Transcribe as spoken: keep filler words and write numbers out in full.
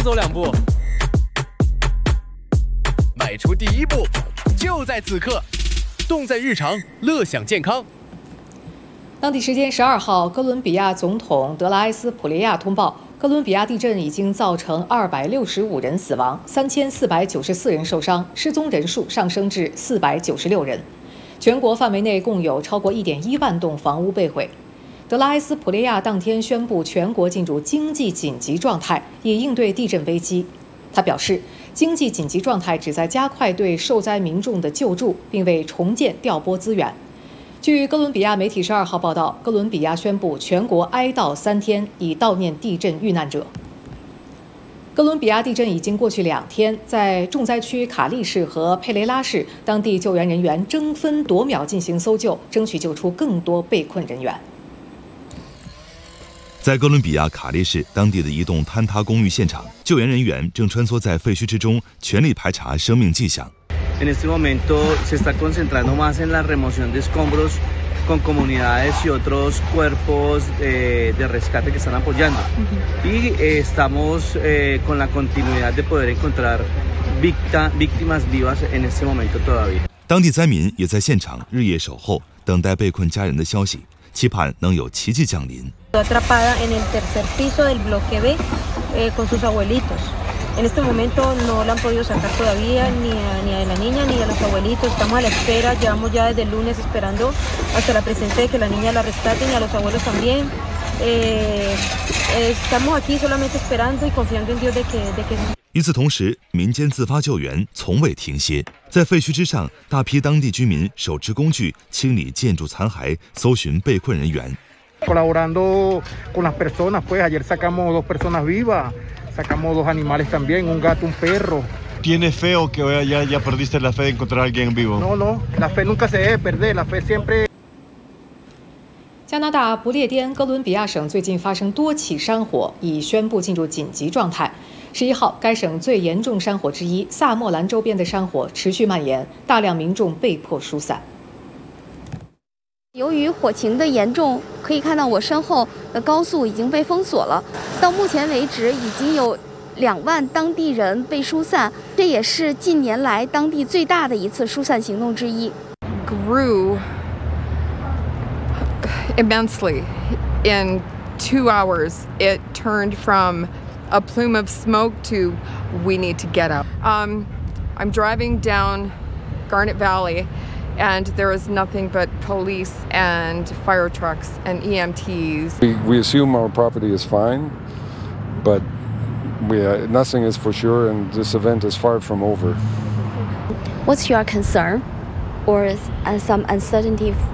走两步，迈出第一步，就在此刻，动在日常，乐享健康。 当地时间十二号，哥伦比亚总统德拉埃斯普雷亚通报，哥伦比亚地震已经造成二百六十五人死亡，三千四百九十四人受伤，失踪人数上升至四百九十六人。全国范围内共有超过一点一万栋房屋被毁。德拉埃斯普雷亚当天宣布全国进入经济紧急状态，以应对地震危机。他表示，经济紧急状态旨在加快对受灾民众的救助，并为重建调拨资源。据哥伦比亚媒体十二号报道，哥伦比亚宣布全国哀悼三天，以悼念地震遇难者。哥伦比亚地震已经过去两天，在重灾区卡利市和佩雷拉市，当地救援人员争分夺秒进行搜救，争取救出更多被困人员。 在哥伦比亚卡利市当地的一栋坍塌公寓现场，救援人员正穿梭在废墟之中，全力排查生命迹象。 En este momento se está concentrando más en la remoción de escombros con comunidades y otros cuerpos eh, de rescate que están apoyando. Y eh, estamos eh, con la continuidad de poder encontrar victa, víctimas vivas en este momento todavía. 当地灾民也在现场日夜守候，等待被困家人的消息，期盼能有奇迹降临。 Atrapada en el tercer piso del bloque B eh, con sus abuelitos. En este momento no la han podido sacar todavía ni a, ni a la niña ni a los abuelitos. Estamos a la espera, llevamos ya desde el lunes esperando hasta la presente de que la niña la rescaten y a los abuelos también. Eh, eh, estamos aquí solamente esperando y confiando en Dios de que, de que... 与此同时，民间自发救援从未停歇，在废墟之上，大批当地居民手持工具清理建筑残骸，搜寻被困人员。 Colaborando con las personas, pues ayer sacamos dos personas vivas, sacamos dos animales también, un gato, un perro. ¿Tienes fe o que hoy ya, ya perdiste la fe de encontrar a alguien vivo? No, no, la fe nunca se debe perder, la fe siempre. 加拿大不列颠哥伦比亚省最近发生多起山火，已宣布进入紧急状态。十一号，该省最严重山火之一萨莫兰周边的山火持续蔓延，大量民众被迫疏散。 由于火情的严重，可以看到我身后的高速已经被封锁了。到目前为止，已经有两万当地人被疏散，这也是近年来当地最大的一次疏散行动之一。 Grew immensely. In two hours, it turned from a plume of smoke to we need to get out. Um, I'm driving down Garnet Valley, and there is nothing but police and fire trucks and E M Ts. We, we assume our property is fine, but we, uh, nothing is for sure, and this event is far from over. What's your concern or uh, some uncertainty